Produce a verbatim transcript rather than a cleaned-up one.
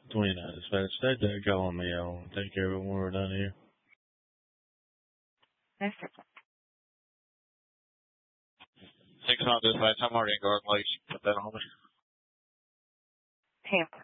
twenty-nine dispatch. Stay there calling me. I'll take care of it when we're done here. Yes, sir. Six on dispatch. I'm already in Garden Lakes. Put that on me. Tampa.